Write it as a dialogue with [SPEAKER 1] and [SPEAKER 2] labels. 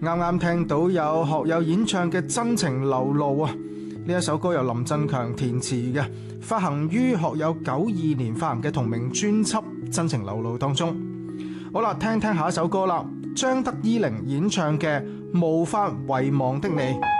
[SPEAKER 1] 啱啱聽到有學友演唱嘅《真情流露》啊，呢一首歌由林振強填詞嘅，發行於學友92年發行嘅同名專輯《真情流露》當中。好啦，聽聽下一首歌啦，張德伊玲演唱嘅《無法遺忘的你》。